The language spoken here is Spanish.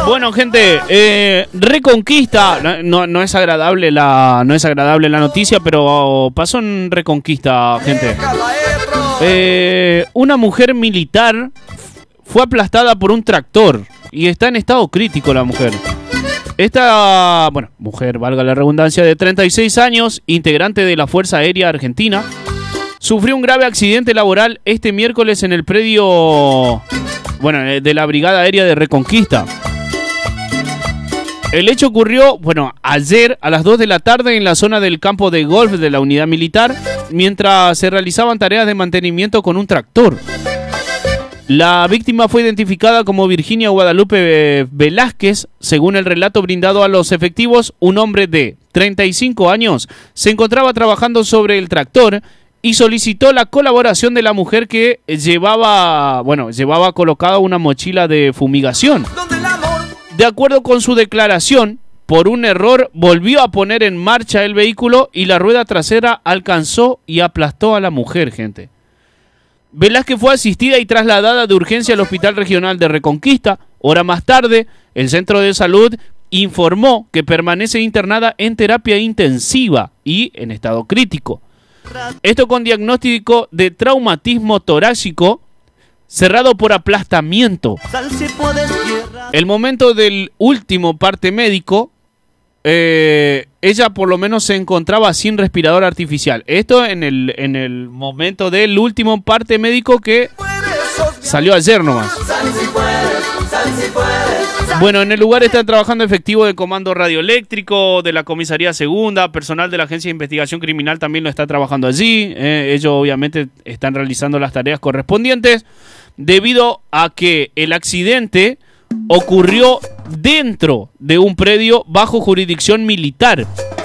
Bueno, gente, Reconquista, no es agradable la noticia, pero pasó en Reconquista, gente. Una mujer militar fue aplastada por un tractor y está en estado crítico la mujer. Esta, mujer, valga la redundancia, de 36 años, integrante de la Fuerza Aérea Argentina, sufrió un grave accidente laboral este miércoles en el predio, de la Brigada Aérea de Reconquista. El hecho ocurrió, ayer a las 2 de la tarde en la zona del campo de golf de la unidad militar, mientras se realizaban tareas de mantenimiento con un tractor. La víctima fue identificada como Virginia Guadalupe Velázquez. Según el relato brindado a los efectivos, un hombre de 35 años se encontraba trabajando sobre el tractor y solicitó la colaboración de la mujer que llevaba colocada una mochila de fumigación. De acuerdo con su declaración, por un error volvió a poner en marcha el vehículo y la rueda trasera alcanzó y aplastó a la mujer, gente. Velázquez fue asistida y trasladada de urgencia al Hospital Regional de Reconquista. Hora más tarde, el centro de salud informó que permanece internada en terapia intensiva y en estado crítico. Esto con diagnóstico de traumatismo torácico cerrado por aplastamiento. El momento del último parte médico, ella por lo menos se encontraba sin respirador artificial. Esto en el momento del último parte médico que salió ayer nomás. En el lugar están trabajando efectivo de comando radioeléctrico, de la comisaría segunda, personal de la Agencia de Investigación Criminal también lo está trabajando allí. Ellos obviamente están realizando las tareas correspondientes debido a que el accidente ocurrió dentro de un predio bajo jurisdicción militar.